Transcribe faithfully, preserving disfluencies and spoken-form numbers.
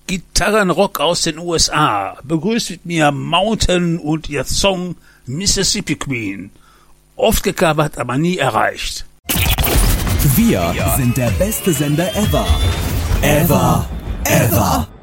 Gitarrenrock aus den U S A. Begrüßt mit mir Mountain und ihr Song Mississippi Queen. Oft gecovert, aber nie erreicht. Wir sind der beste Sender ever. Ever. Ever.